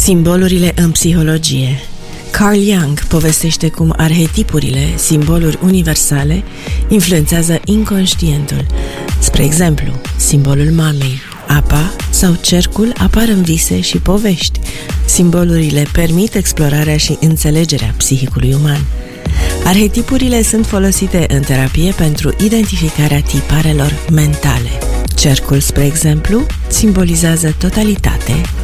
Simbolurile în psihologie. Carl Jung povestește cum arhetipurile, simboluri universale, influențează inconștientul. Spre exemplu, simbolul mamei, apa sau cercul apar în vise și povești. Simbolurile permit explorarea și înțelegerea psihicului uman. Arhetipurile sunt folosite în terapie pentru identificarea tiparelor mentale. Cercul, spre exemplu, simbolizează totalitate,